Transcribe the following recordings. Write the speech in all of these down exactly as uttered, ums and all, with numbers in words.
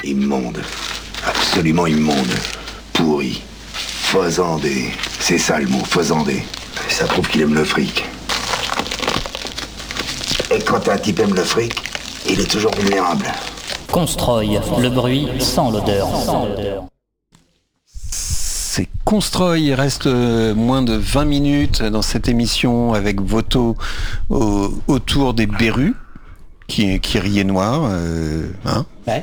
Immonde. Absolument immonde. Pourri. Faisandé. C'est ça le mot, faisandé. Ça prouve qu'il aime le fric. Et quand un type aime le fric, il est toujours vulnérable. Constroy, le bruit sans l'odeur. Sans l'odeur. C'est Constroy, il reste moins de vingt minutes dans cette émission avec Voto au, autour des Berus, qui, qui riait noir. Euh, hein ouais.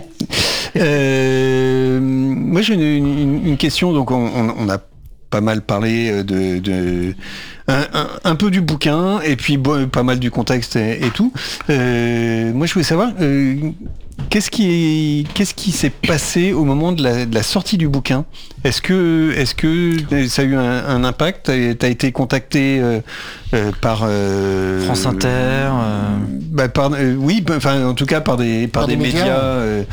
euh, moi j'ai une, une, une question, donc on, on, on a pas mal parlé de... de Un, un, un peu du bouquin et puis bon, pas mal du contexte et, et tout. Euh, moi, je voulais savoir euh, qu'est-ce qui qu'est-ce qui s'est passé au moment de la, de la sortie du bouquin. Est-ce que est-ce que ça a eu un, un impact? T'as été contacté euh, euh, par euh, France Inter, euh... bah, par euh, oui, enfin en tout cas par des par, par des, des médias, médias euh,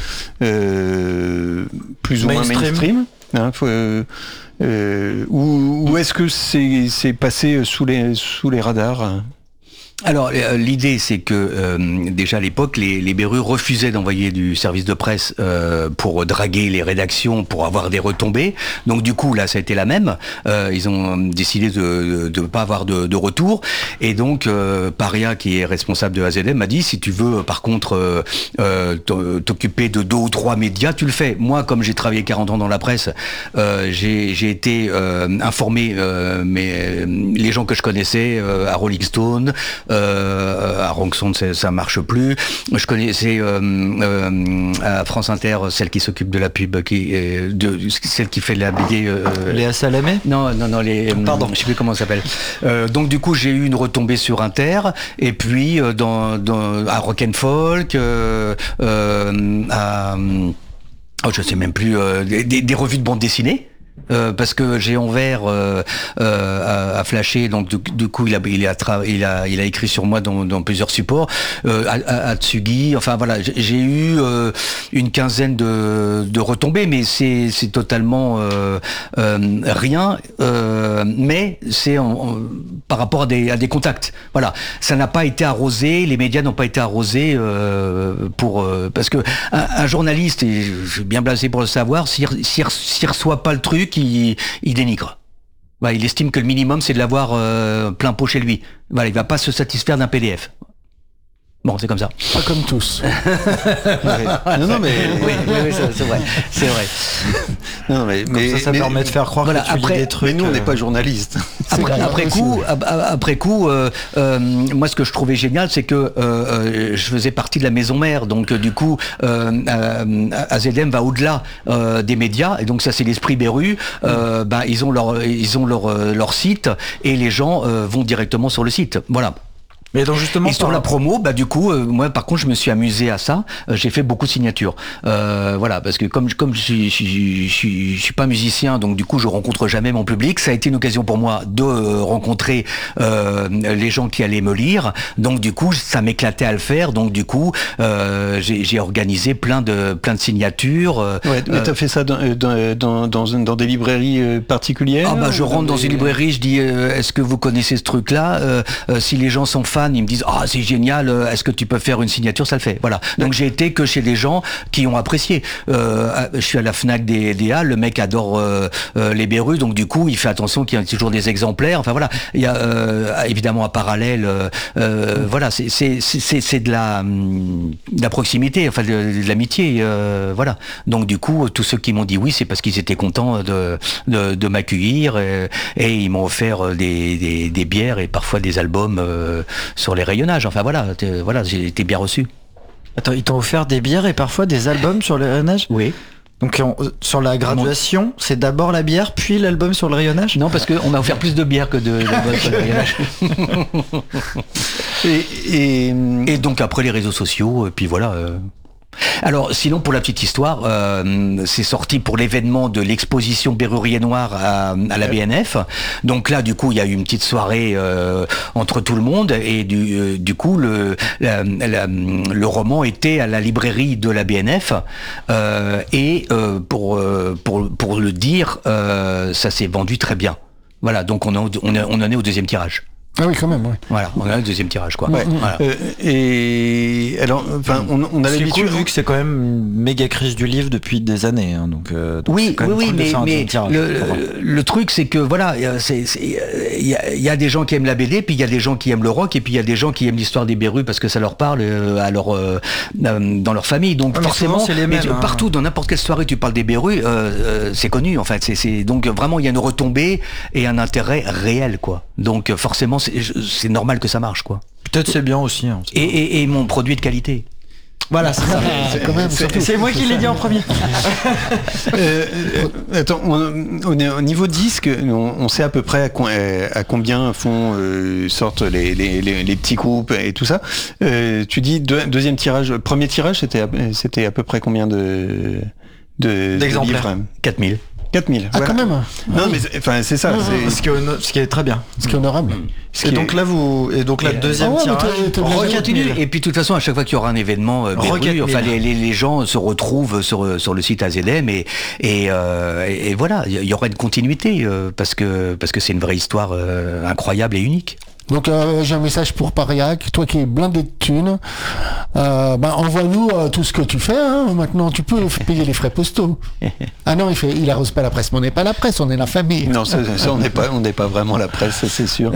euh, plus ou moins mainstream. Hein, faut, euh, euh, ou, ou est-ce que c'est, c'est passé sous les, sous les radars? Alors l'idée c'est que euh, déjà à l'époque les, les Berus refusaient d'envoyer du service de presse euh, pour draguer les rédactions pour avoir des retombées. Donc du coup là ça a été la même. Euh, ils ont décidé de ne pas avoir de, de retour et donc euh, Paria qui est responsable de A Z M m'a dit si tu veux par contre euh, t'occuper de deux ou trois médias tu le fais. Moi comme j'ai travaillé quarante ans dans la presse euh, j'ai, j'ai été euh, informé euh, mais les gens que je connaissais euh, à Rolling Stone. Euh, à Ronxon, ça marche plus. Je connaissais euh, euh, à France Inter celle qui s'occupe de la pub, qui est de celle qui fait la B D. Euh, Léa Salamé. Non, non, non. Les, Pardon. Je sais plus comment ça s'appelle. Euh, donc du coup, j'ai eu une retombée sur Inter, et puis euh, dans, dans à Rock and Folk, euh, euh, à oh, je sais même plus euh, des, des revues de bande dessinée. Euh, parce que Géant Vert euh, euh, a, a flashé, donc du, du coup il a, il, a tra- il, a, il a écrit sur moi dans, dans plusieurs supports, euh, Atsugi, enfin voilà, j'ai, j'ai eu euh, une quinzaine de, de retombées, mais c'est, c'est totalement euh, euh, rien, euh, mais c'est en, en, par rapport à des, à des contacts. Voilà, ça n'a pas été arrosé, les médias n'ont pas été arrosés euh, pour euh, parce que un, un journaliste, et je suis bien blasé pour le savoir, s'il, s'il, s'il reçoit pas le truc, Il, il dénigre. Voilà, il estime que le minimum c'est de l'avoir euh, plein pot chez lui. Voilà, il va pas se satisfaire d'un P D F. Bon, c'est comme ça. Pas comme tous. ouais. Non, non, mais oui, oui, oui c'est, c'est vrai, c'est vrai. Non, mais, mais ça, ça mais, permet de faire croire voilà, que tu après, lis des trucs. Mais nous, on n'est euh... pas journalistes. Après, après coup, après coup, euh, euh, moi, ce que je trouvais génial, c'est que euh, je faisais partie de la maison mère, donc du coup, euh, euh, A Z M va au-delà euh, des médias, et donc ça, c'est l'esprit Beru. Euh, ben, ils ont leur, ils ont leur, leur site, et les gens euh, vont directement sur le site. Voilà. Mais donc justement, et sur la promo, bah du coup, euh, moi par contre, je me suis amusé à ça. Euh, j'ai fait beaucoup de signatures, euh, voilà, parce que comme comme je suis je, je, je, je suis pas musicien, donc du coup, je rencontre jamais mon public. Ça a été une occasion pour moi de euh, rencontrer euh, les gens qui allaient me lire. Donc du coup, ça m'éclatait à le faire. Donc du coup, euh, j'ai, j'ai organisé plein de plein de signatures. Euh, ouais, mais t'as fait ça dans dans dans, dans, dans des librairies particulières? Ah bah je rentre dans des... une librairie, je dis euh, est-ce que vous connaissez ce truc-là euh, euh, si les gens sont fans, ils me disent ah oh, c'est génial, est-ce que tu peux faire une signature, ça le fait. Voilà. Donc j'ai été que chez des gens qui ont apprécié. Euh, je suis à la Fnac des, des Halles, le mec adore euh, euh, les Berus, donc du coup il fait attention qu'il y a toujours des exemplaires. Enfin voilà, il y a euh, évidemment un parallèle. Euh, euh, voilà, c'est c'est c'est c'est de la de la proximité, enfin de, de l'amitié. Euh, voilà. Donc du coup tous ceux qui m'ont dit oui, c'est parce qu'ils étaient contents de de, de m'accueillir et, et ils m'ont offert des, des des bières et parfois des albums euh, sur les rayonnages. Enfin voilà, voilà, j'ai été bien reçu. Attends, ils t'ont offert des bières et parfois des albums sur le rayonnage? Oui. Donc on, sur la graduation, c'est d'abord la bière, puis l'album sur le rayonnage? Non, parce qu'on m'a offert plus de bière que de d'albums sur le rayonnage. et, et, et donc après les réseaux sociaux, et puis voilà... Euh... Alors, sinon, pour la petite histoire, euh, c'est sorti pour l'événement de l'exposition Berrurier Noir à, à la B N F. Donc là, du coup, il y a eu une petite soirée euh, entre tout le monde, et du, euh, du coup, le, la, la, le roman était à la librairie de la B N F. Euh, et euh, pour, euh, pour, pour le dire, euh, ça s'est vendu très bien. Voilà, donc on, a, on, a, on en est au deuxième tirage. Ah oui, quand même, oui. Voilà, on a le deuxième tirage, quoi. Ouais. Voilà. Euh, et alors, enfin, on, on a C'est l'habitude. cool vu que c'est quand même une méga crise du livre depuis des années, hein, donc, euh, donc Oui, c'est quand oui, même oui, cool de mais, faire un mais deuxième tirage. le, Pardon. le truc, c'est que voilà, c'est, c'est, il y, a, il y a des gens qui aiment la B D, puis il y a des gens qui aiment le rock, et puis il y a des gens qui aiment l'histoire des Berus parce que ça leur parle euh, à leur, euh, euh, dans leur famille. Donc Ah, mais forcément, souvent, c'est les mais mêmes, hein. partout, dans n'importe quelle soirée, tu parles des Berus, euh, euh, c'est connu en fait. C'est, c'est, donc vraiment, il y a une retombée et un intérêt réel, quoi. Donc forcément, c'est, c'est normal que ça marche, quoi. Peut-être c'est bien aussi. Hein, Et, et, et mon produit de qualité. Voilà, c'est ça. C'est quand même, surtout. C'est moi qui l'ai dit en premier. Euh, euh, attends, on, on est au niveau disque, on, on sait à peu près à, co- à combien font euh, sortent les, les, les, les petits groupes et tout ça. Euh, tu dis deux, deuxième tirage, premier tirage, c'était à, c'était à peu près combien de, de D'exemplaires. de livres quatre mille. quatre mille. Ah, voilà. quand même. Non, mais c'est- enfin c'est ça. c'est- Ce qui, est, ce qui est très bien. Ce qui est honorable. ce Et qui donc est- là, vous, et donc là, Et, euh, deuxième ah ouais, mais tirage. t'as- t'as bien Re- dit. quatre mille. Et puis de toute façon, à chaque fois qu'il y aura un événement euh, Re- Beru, quatre mille. enfin les, les, les gens se retrouvent sur sur le site A Z M et et, euh, et, et voilà, il y aura une continuité euh, parce que parce que c'est une vraie histoire euh, incroyable et unique. Donc euh, j'ai un message pour Pariac, toi qui es blindé de thunes, euh, bah, envoie-nous euh, tout ce que tu fais, hein. Maintenant tu peux f- payer les frais postaux. Ah non, il fait, il arrose pas la presse, mais on n'est pas la presse, on est la famille. Non, ça, ça, on n'est pas, on n'est pas vraiment la presse, ça, c'est sûr.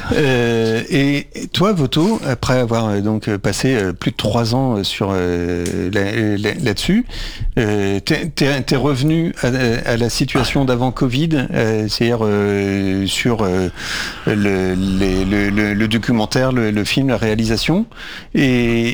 Euh, et et toi, Voto, après avoir euh, donc euh, passé euh, plus de trois ans euh, sur euh, là- là- là-dessus, euh, t'es, t'es, t'es revenu à, à la situation d'avant Covid, euh, c'est-à-dire euh, sur euh, le, les- le, le, le documentaire, le, le film, la réalisation, et,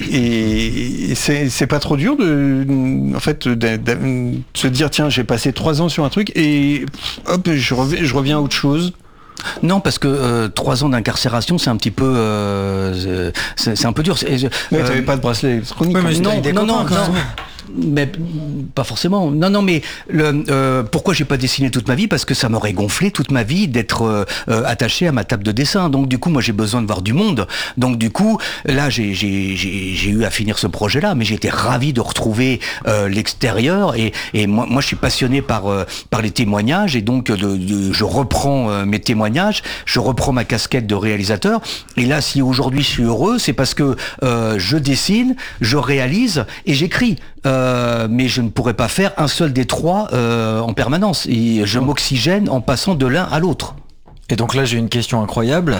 et, et c'est, c'est pas trop dur de, en fait, de, de- de se dire tiens, j'ai passé trois ans sur un truc et hop, je reviens, je reviens à autre chose. Non, parce que euh, trois ans d'incarcération, c'est un petit peu, euh, c'est, c'est un peu dur. C'est, Mais euh, t'avais pas de bracelet électronique. Ouais, mais non, avec des non, non, copains, quand non. même. Mais pas forcément. Non, non, mais le, euh, pourquoi j'ai pas dessiné toute ma vie? Parce que ça m'aurait gonflé toute ma vie d'être euh, euh, attaché à ma table de dessin. Donc du coup, moi, j'ai besoin de voir du monde. Donc du coup, là, j'ai j'ai j'ai, j'ai eu à finir ce projet-là, mais j'étais ravi de retrouver euh, l'extérieur. Et, et moi, moi, je suis passionné par euh, par les témoignages, et donc de, de, je reprends euh, mes témoignages, je reprends ma casquette de réalisateur. Et là, si aujourd'hui je suis heureux, c'est parce que euh, je dessine, je réalise et j'écris. Euh, mais je ne pourrais pas faire un seul des trois euh, en permanence. Et je m'oxygène en passant de l'un à l'autre. Et donc là, j'ai une question incroyable.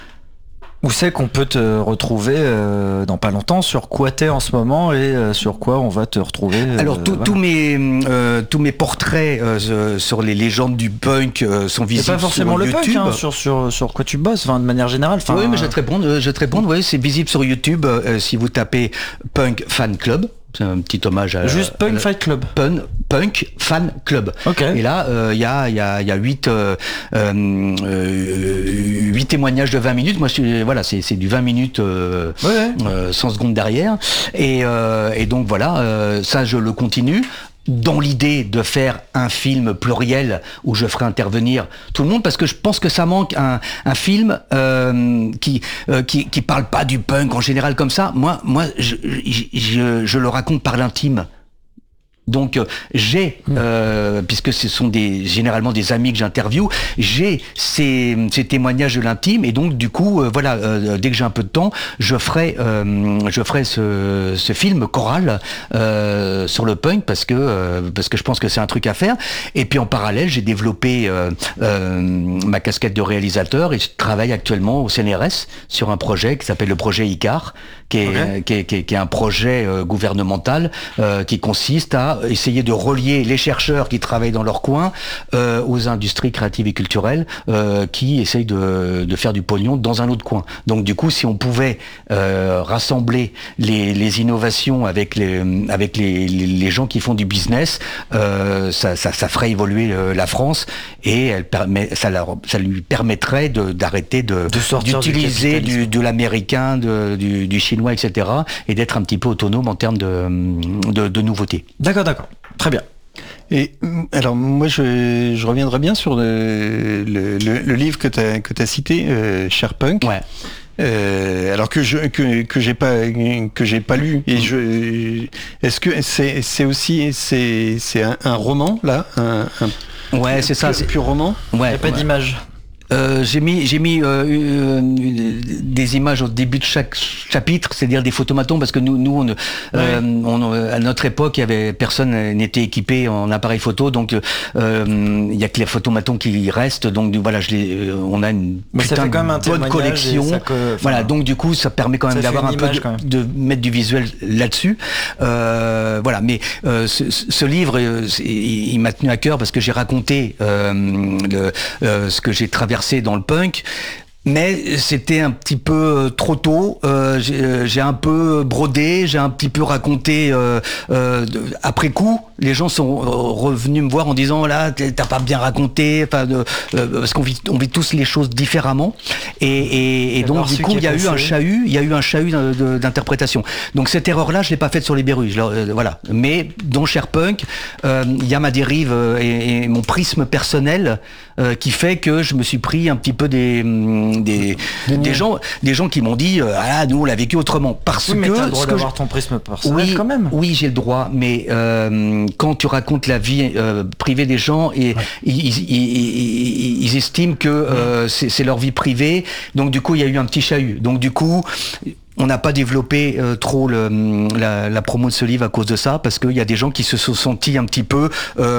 Où c'est qu'on peut te retrouver euh, dans pas longtemps? Sur quoi t'es en ce moment et euh, sur quoi on va te retrouver euh, Alors tout- voilà. tous mes euh, tous mes portraits euh, sur les légendes du punk euh, sont C'est visibles pas forcément sur le YouTube. punk, hein, sur, sur, sur quoi tu bosses, enfin, de manière générale. Enfin, Oui, mais je vais te répondre. euh, Je vais te répondre. Oui, c'est visible sur YouTube euh, si vous tapez Punk Fan Club. C'est un petit hommage à Juste Punk à- Fight Club. Punk, Punk Fan Club. Ok. Et là, il euh, y a il y a il y a huit euh, euh, euh, huit témoignages de vingt minutes. Moi, je suis, voilà, c'est c'est du vingt minutes euh, Ouais, ouais. euh, cent secondes derrière. Et euh, et donc voilà, euh, ça je le continue. Dans l'idée de faire un film pluriel où je ferai intervenir tout le monde, parce que je pense que ça manque un, un film euh, qui, euh, qui qui parle pas du punk en général comme ça. Moi, moi, je, je, je, je le raconte par l'intime. Donc euh, j'ai, euh, puisque ce sont des généralement des amis que j'interviewe, j'ai ces, ces témoignages de l'intime, et donc du coup, euh, voilà, euh, dès que j'ai un peu de temps, je ferai, euh, je ferai ce, ce film choral euh, sur le punk, parce que euh, parce que je pense que c'est un truc à faire. Et puis en parallèle, j'ai développé euh, euh, ma casquette de réalisateur, et je travaille actuellement au C N R S sur un projet qui s'appelle le projet Icar, qui est, Ok. qui est, qui est, qui est un projet euh, gouvernemental euh, qui consiste à essayer de relier les chercheurs qui travaillent dans leur coin euh, aux industries créatives et culturelles euh, qui essayent de, de faire du pognon dans un autre coin. Donc du coup, si on pouvait euh, rassembler les, les innovations avec les avec les, les, les gens qui font du business, euh, ça, ça, ça ferait évoluer euh, la France, et elle permet, ça, la- ça lui permettrait de, d'arrêter de, De sortir du d'utiliser capitalisme. du, de l'américain, de, du, du chinois, et cetera, et d'être un petit peu autonome en termes de, de, de nouveautés. D'accord, d'accord. Très bien. Et mm, alors moi je, je reviendrai bien sur le, le, le, le livre que tu as que t'as cité, euh, Cher Punk. Ouais. Euh, alors que je que que j'ai pas que j'ai pas lu, et je est-ce que c'est c'est aussi c'est c'est un, un roman là, un, un Ouais, c'est ça. pur, c'est- pur roman? Ouais, Il n'y a pas ouais. d'image. Euh, j'ai mis, j'ai mis euh, euh, des images au début de chaque chapitre, c'est-à-dire des photomatons, parce que nous, nous, on, euh, ouais. on, à notre époque, il y avait personne n'était équipé en appareil photo, donc euh, il y a que les photomatons qui restent. Donc voilà, je les, on a une Mais putain de bonne collection. Que, voilà, donc du coup, ça permet quand même d'avoir un peu de, de mettre du visuel là-dessus. Euh, voilà, mais euh, ce, ce livre, il, il m'a tenu à cœur parce que j'ai raconté euh, le, euh, ce que j'ai traversé dans le punk, mais c'était un petit peu trop tôt. Euh, j'ai, j'ai un peu brodé, j'ai un petit peu raconté euh, euh, après coup. Les gens sont revenus me voir en disant là t'as pas bien raconté, enfin euh, parce qu'on vit on vit tous les choses différemment. Et, et, et donc du coup il y a eu un chahut, il y a eu un chahut d'interprétation. Donc cette erreur-là je l'ai pas faite sur les Berrues, euh, voilà. Mais dans Sherpunk, euh, il y a ma dérive et, et mon prisme personnel euh, qui fait que je me suis pris un petit peu des Des, des gens, des gens qui m'ont dit euh, ah nous on l'a vécu autrement parce oui, mais que t'as le droit d'avoir je... ton prisme personnel oui, quand même. Oui, j'ai le droit, mais euh, quand tu racontes la vie euh, privée des gens et ouais. ils, ils, ils, ils estiment que euh, c'est, c'est leur vie privée, donc du coup il y a eu un petit chahut. Donc du coup on n'a pas développé euh, trop le, la, la promo de ce livre à cause de ça, parce qu'il y a des gens qui se sont sentis un petit peu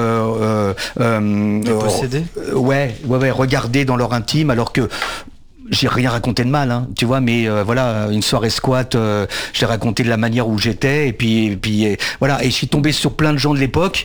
euh, euh, euh, possédés. Euh, ouais, ouais, ouais, regardés dans leur intime, alors que j'ai rien raconté de mal, hein, tu vois, mais euh, voilà, une soirée squat, euh, j'ai raconté de la manière où j'étais, et puis, et puis et, voilà, et je suis tombé sur plein de gens de l'époque.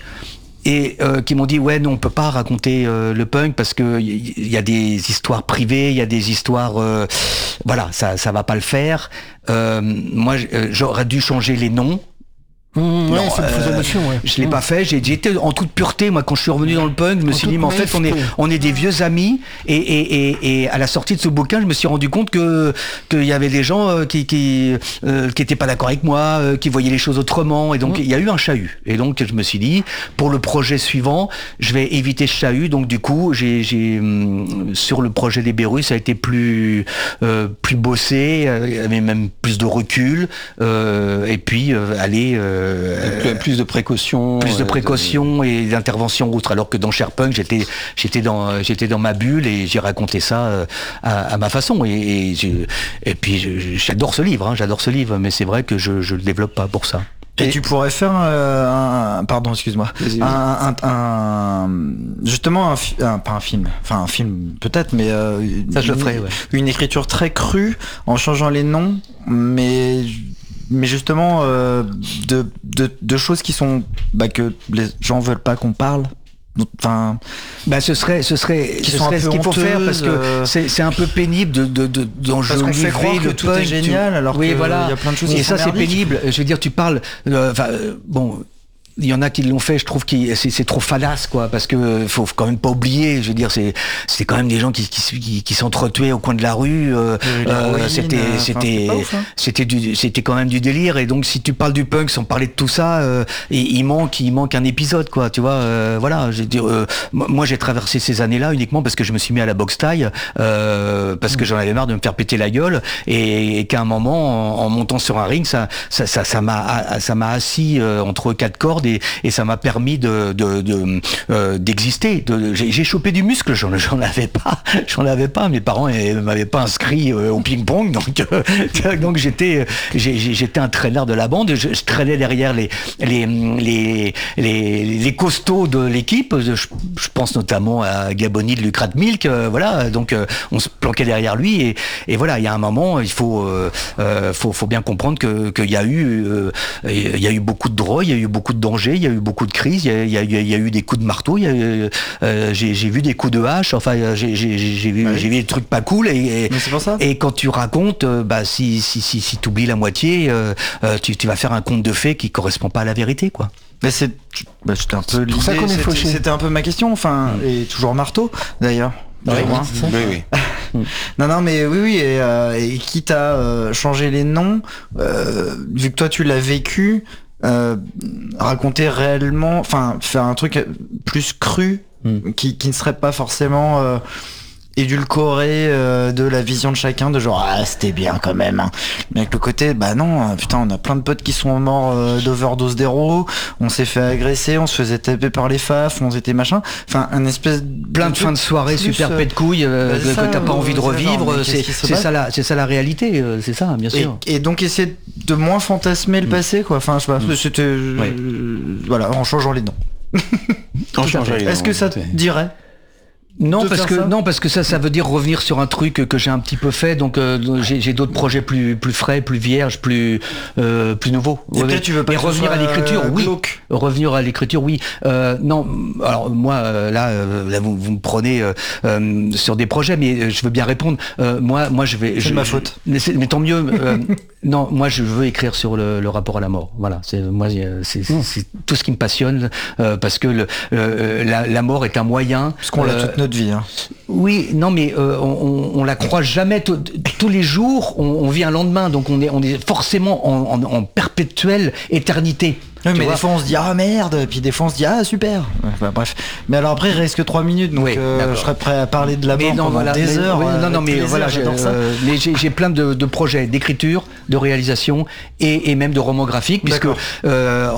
Et euh, qui m'ont dit ouais non on peut pas raconter euh, le punk parce que il y, y a des histoires privées, il y a des histoires euh, voilà ça ça va pas le faire. Euh, moi j'aurais dû changer les noms. Mmh, non, ouais, c'est une fausse euh, émotion, ouais. Je l'ai mmh. pas fait. J'ai, j'ai été en toute pureté. Moi, quand je suis revenu dans le punk, je me en suis dit, mais en fait, on est, on est des vieux amis. Et, et, et, et à la sortie de ce bouquin, je me suis rendu compte que qu'il y avait des gens euh, qui qui euh, qui étaient pas d'accord avec moi, euh, qui voyaient les choses autrement. Et donc, mmh. il y a eu un chahut. Et donc, je me suis dit, pour le projet suivant, je vais éviter ce chahut. Donc, du coup, j'ai, j'ai hum, sur le projet des Berrues, ça a été plus euh, plus bossé, euh, mais même plus de recul. Euh, et puis euh, aller euh, plus de précautions, plus de précautions et d'interventions autres. Alors que dans Sherpunk, j'étais, j'étais dans, j'étais dans ma bulle et j'ai raconté ça à, à ma façon. Et, et, et puis je, j'adore ce livre, hein, j'adore ce livre, mais c'est vrai que je, je le développe pas pour ça. Et, et tu pourrais faire euh, un, pardon, excuse-moi, vas-y, vas-y. Un, un, un, justement un, un, pas un film, enfin un film peut-être, mais euh, ça je une, le ferai, ouais. Une écriture très crue en changeant les noms, mais mais justement euh, de, de, de choses qui sont bah, que les gens veulent pas qu'on parle. Enfin, bah ce serait, ce serait, ce serait ce qu'il faut faire parce que euh... c'est, c'est un peu pénible de, de, de d'enjoliver parce qu'on fait croire que le tout est génial tu... alors oui, que voilà. il y a plein de choses. Et qui ça sont c'est pénible. Je veux dire, tu parles, enfin euh, bon. Il y en a qui l'ont fait, je trouve que c'est, c'est trop fadasse, quoi, parce que faut quand même pas oublier, je veux dire, c'est, c'est quand même des gens qui, qui, qui, qui s'entretuaient au coin de la rue, euh, euh, c'était, c'était, enfin, c'était, c'était du, c'était quand même du délire, et donc si tu parles du punk sans parler de tout ça, euh, il, il manque, il manque un épisode, quoi, tu vois, euh, voilà, je veux dire, euh, moi j'ai traversé ces années-là uniquement parce que je me suis mis à la boxe taille, euh, parce que j'en avais marre de me faire péter la gueule, et, et qu'à un moment, en, en montant sur un ring, ça, ça, ça, ça m'a, ça m'a assis euh, entre quatre cordes. Et, et ça m'a permis de, de, de euh, d'exister. De, j'ai, j'ai chopé du muscle, j'en, j'en avais pas, j'en avais pas. Mes parents ne m'avaient pas inscrit euh, au ping-pong, donc euh, donc j'étais, j'ai, j'étais un traîneur de la bande. Je, je traînais derrière les les les les, les costauds de l'équipe. Je, je pense notamment à Gaboni de Lucrat Milk. Euh, voilà, donc euh, on se planquait derrière lui et, et voilà. Il y a un moment, il faut euh, euh, faut, faut bien comprendre que qu'il y a eu euh, il y a eu beaucoup de drogue, il y a eu beaucoup de danger. Il y a eu beaucoup de crises, il y a, il y a, il y a eu des coups de marteau, il y a eu, euh, j'ai, j'ai vu des coups de hache, enfin j'ai, j'ai, j'ai, vu, ouais. j'ai vu des trucs pas cool et, et, c'est pour ça. Et quand tu racontes, euh, bah, si, si, si, si tu oublies la moitié, euh, euh, tu, tu vas faire un conte de fées qui correspond pas à la vérité, quoi. Mais c'est, bah, c'était un peu pour ça qu'on est c'était, fauché. C'était un peu ma question, enfin, mmh. et toujours marteau d'ailleurs. Oui, oui, oui, oui. non, non, mais oui, oui, et, euh, et quitte à euh, changer les noms, euh, vu que toi tu l'as vécu. Euh, raconter réellement, enfin faire un truc plus cru, mm. qui, qui ne serait pas forcément euh, édulcoré euh, de la vision de chacun, de genre ah c'était bien quand même, hein. Mais avec le côté bah non, putain on a plein de potes qui sont morts euh, d'overdose d'héros, on s'est fait agresser, on se faisait taper par les faf, on était machin, enfin un espèce plein de fins de soirée plus, super pète couilles euh, bah, que ça, t'as pas envie de revivre, genre, c'est, c'est ça la c'est ça la réalité, euh, c'est ça bien sûr. Et, et donc essayer de moins fantasmer le mmh. passé quoi, enfin je sais pas, mmh. c'était ouais. euh, voilà, en changeant les noms. en changeant les noms. Est-ce que ça te dirait? Non parce que ça non parce que ça ça veut dire revenir sur un truc que j'ai un petit peu fait, donc euh, j'ai, j'ai d'autres projets plus plus frais, plus vierges, plus euh, plus nouveaux. Et ouais, tu veux pas et revenir à l'écriture, euh, oui. Glauque. Revenir à l'écriture, oui. Euh, non, alors moi euh, là, euh, là vous, vous me prenez euh, euh, sur des projets, mais je veux bien répondre. Euh, moi moi je vais. C'est je, ma faute. Mais, mais tant mieux. Euh, non, moi je veux écrire sur le, le rapport à la mort. Voilà, c'est moi c'est, c'est, c'est tout ce qui me passionne euh, parce que le, euh, la, la mort est un moyen. Parce qu'on euh, l'a toute notre vie. Hein. Oui, non, mais euh, on, on la croise jamais. T- tous les jours, on, on vit un lendemain, donc on est, on est forcément en, en, en perpétuelle éternité. Oui, mais vois. Des fois on se dit ah merde, et puis des fois on se dit ah super. Enfin, bref. Mais alors après il reste que trois minutes, donc oui, euh, je serais prêt à parler de la mort pendant voilà, des mais, heures. Oui, euh, non, non, mais voilà, j'adore j'ai, ça. Euh, mais j'ai, j'ai plein de, de projets d'écriture, de réalisation et, et même de romans graphiques, puisque euh,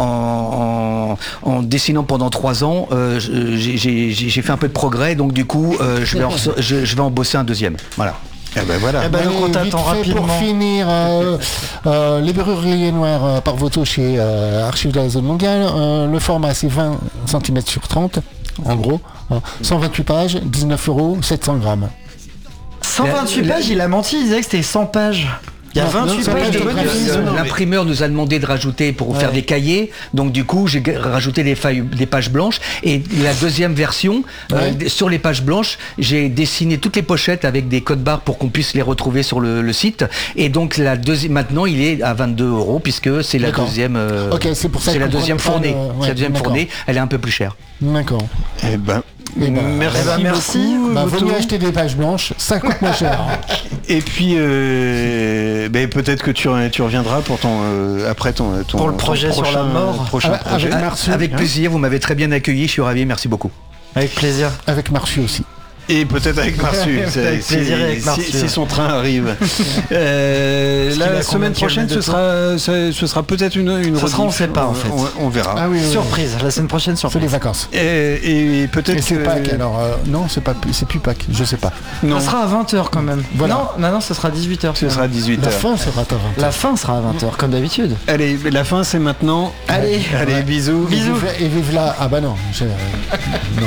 en, en, en dessinant pendant trois ans, euh, j'ai, j'ai, j'ai fait un peu de progrès, donc du coup euh, je, vais en, je, je vais en bosser un deuxième. Voilà. Eh ben voilà. Eh ben, donc on t'attend rapidement. Pour finir, euh, euh, les Berruriers Noirs euh, par Voto chez euh, Archives de la Zone Mondiale. Euh, le format c'est vingt centimètres sur trente, en gros. Hein. cent vingt-huit pages, dix-neuf euros, sept cents grammes. cent vingt-huit la, pages, la... il a menti, il disait que c'était cent pages. Il y a vingt-huit pages de bonus. L'imprimeur nous a demandé de rajouter pour ouais. faire des cahiers, donc du coup j'ai rajouté des, feuilles, des pages blanches, et la deuxième version, ouais. euh, sur les pages blanches, j'ai dessiné toutes les pochettes avec des codes barres pour qu'on puisse les retrouver sur le, le site, et donc la deuxième, maintenant il est à vingt-deux euros puisque c'est la d'accord. deuxième, euh, okay, c'est pour ça c'est la deuxième fournée, le... ouais, c'est la deuxième d'accord. fournée, elle est un peu plus chère. D'accord. Eh ben. Eh ben, merci, bah, merci. Bah, vaut mieux acheter des pages blanches, ça coûte moins cher. Et puis, euh, bah, peut-être que tu, tu reviendras pour ton euh, après ton, ton pour le projet ton prochain, sur la mort. Prochain avec, projet. avec, Marsu, avec hein. plaisir, vous m'avez très bien accueilli, je suis ravi, merci beaucoup. Avec plaisir. Avec Marsu aussi. Et peut-être avec Marsu, avec si, plaisir avec Marsu. Si, si son train arrive. euh, la semaine prochaine, ce sera, ce, ce sera peut-être une, une ce sera, on ne sait pas en fait. On, on verra. Ah oui, oui, surprise. La semaine prochaine, surprise. C'est les vacances. Et, et peut-être. Et c'est que... Pâques. Alors euh, non, c'est pas, c'est plus Pâques. Je sais pas. Non. Ça sera à vingt heures quand même. Voilà. Non, non, non, ce sera dix-huit heures. Ce sera dix-huit heures. La fin sera à vingt heures. La fin sera à vingt heures comme d'habitude. Allez, la fin c'est maintenant. Allez, allez, ouais. bisous. Bisous. Et vive là. Ah bah non. Je... non.